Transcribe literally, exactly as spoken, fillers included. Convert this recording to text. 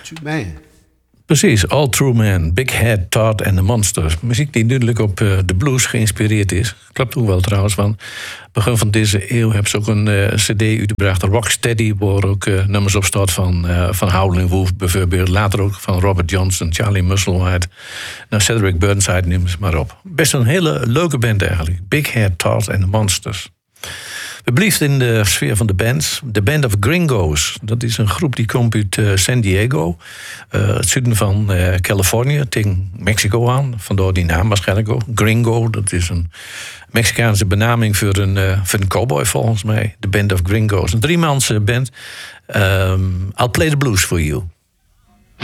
Man. Precies, All True Man, Big Head, Todd en The Monsters. Muziek die duidelijk op uh, de blues geïnspireerd is. Klopt ook wel trouwens, want begin van deze eeuw hebben ze ook een uh, cd uitgebracht, Rocksteady, waar ook uh, nummers op staat van, uh, van Howlin' Wolf bijvoorbeeld. Later ook van Robert Johnson, Charlie Musselwhite, nou, Cedric Burnside, neem ze maar op. Best een hele leuke band eigenlijk. Big Head, Todd en The Monsters. We blijven in de sfeer van de bands. De Band of Gringos. Dat is een groep die komt uit uh, San Diego. Uh, het zuiden van uh, Californië, tegen Mexico aan. Vandaar die naam waarschijnlijk ook. Gringo, dat is een Mexicaanse benaming voor een, uh, voor een cowboy volgens mij. De Band of Gringos. Een driemanse band. Um, I'll play the blues for you.